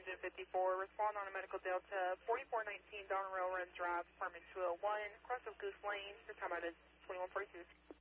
Engine 54, respond on a medical Delta 4419 Donner Railroad Drive, apartment 201, cross of Goose Lane. Your time out is 2142.